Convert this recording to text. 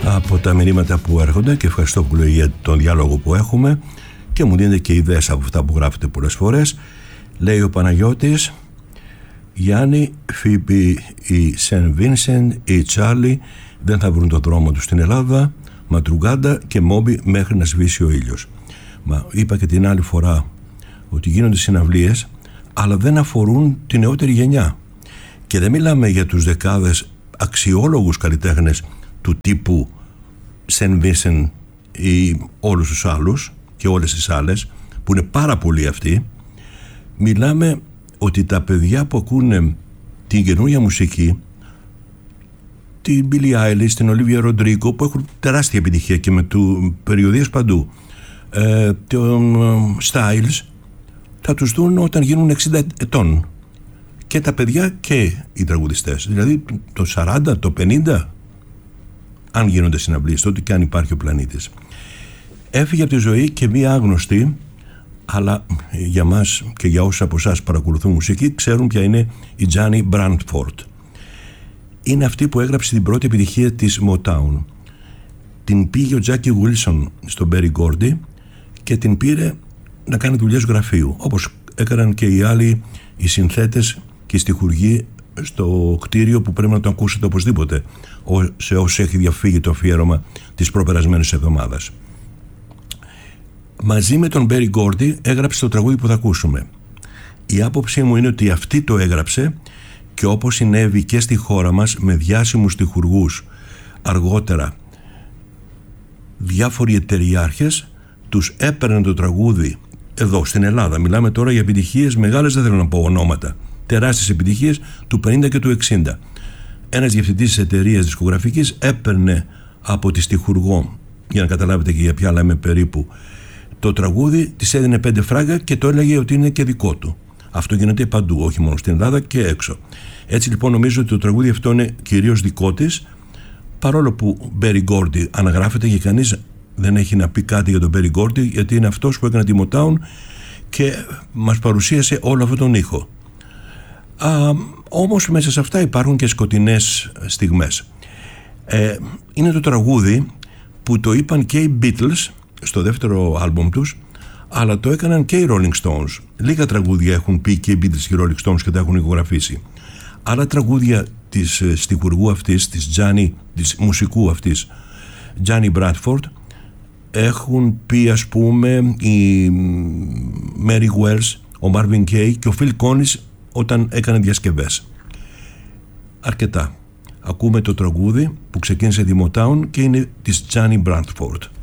από τα μηνύματα που έρχονται και ευχαριστώ πολύ για τον διάλογο που έχουμε και μου δίνετε και ιδέες από αυτά που γράφετε πολλές φορές. Λέει ο Παναγιώτης: Γιάννη, Φίμπη, η Σεν Βίνσεντ, η Τσάρλι δεν θα βρουν το δρόμο τους στην Ελλάδα, Ματρουγκάντα και Μόμπι μέχρι να σβήσει ο ήλιος. Μα είπα και την άλλη φορά ότι γίνονται συναυλίες, αλλά δεν αφορούν την νεότερη γενιά. Και δεν μιλάμε για τους δεκάδες αξιόλογους καλλιτέχνες του τύπου Σεν Βίνσεντ ή όλους τους άλλους και όλες τις άλλες, που είναι πάρα πολλοί αυτοί. Μιλάμε ότι τα παιδιά που ακούνε την καινούργια μουσική, την Billie Eilish, την Olivia Rodrigo, που έχουν τεράστια επιτυχία και με περιοδίες παντού, τον Styles, θα τους δουν όταν γίνουν 60 ετών, και τα παιδιά και οι τραγουδιστές, δηλαδή το 40, το 50, αν γίνονται συναυλίες, τότε και αν υπάρχει ο πλανήτης. Έφυγε από τη ζωή και μία άγνωστη, αλλά για μας και για όσους από εσάς παρακολουθούν μουσική ξέρουν ποια είναι η Τζάνι Μπραντφόρντ. Είναι αυτή που έγραψε την πρώτη επιτυχία της Motown. Την πήγε ο Τζάκι Γουίλσον στον Μπέρι Γκόρντι και την πήρε να κάνει δουλειές γραφείου, όπως έκαναν και οι άλλοι, οι συνθέτες και οι στιχουργοί στο κτίριο που πρέπει να το ακούσετε οπωσδήποτε σε όσους έχει διαφύγει το αφιέρωμα της προπερασμένης εβδομάδας. Μαζί με τον Μπέρι Γκόρντι έγραψε το τραγούδι που θα ακούσουμε. Η άποψή μου είναι ότι αυτή το έγραψε και όπως συνέβη και στη χώρα μας με διάσημους στιχουργούς αργότερα, διάφοροι εταιριάρχες τους έπαιρναν το τραγούδι εδώ στην Ελλάδα. Μιλάμε τώρα για επιτυχίες μεγάλες, δεν θέλω να πω ονόματα, τεράστιες επιτυχίες του 50 και του 60. Ένας διευθυντής της εταιρείας δισκογραφικής έπαιρνε από τη στιχουργό, για να καταλάβετε και για ποια λέμε περίπου, το τραγούδι, της έδινε 5 φράγκα και το έλεγε ότι είναι και δικό του. Αυτό γίνεται παντού, όχι μόνο στην Ελλάδα και έξω. Έτσι λοιπόν νομίζω ότι το τραγούδι αυτό είναι κυρίως δικό της, παρόλο που Μπέρι Γκόρντι αναγράφεται και κανείς δεν έχει να πει κάτι για τον Μπέρι Γκόρντι, γιατί είναι αυτός που έκανε τη Motown και μας παρουσίασε όλο αυτόν τον ήχο. Όμως μέσα σε αυτά υπάρχουν και σκοτεινές στιγμές. Είναι το τραγούδι που το είπαν και οι Beatles στο δεύτερο άλμπουμ τους, αλλά το έκαναν και οι Rolling Stones. Λίγα τραγούδια έχουν πει και οι Beatles και οι Rolling Stones και τα έχουν ηχογραφήσει. Άλλα τραγούδια της στιχουργού αυτής, της μουσικού αυτής, Τζάνι Μπραντφόρντ, έχουν πει, ας πούμε, η Mary Wells, ο Marvin Gaye και ο Phil Collins όταν έκανε διασκευές. Αρκετά. Ακούμε το τραγούδι που ξεκίνησε τη Motown και είναι της Τζάνι Μπραντφόρντ.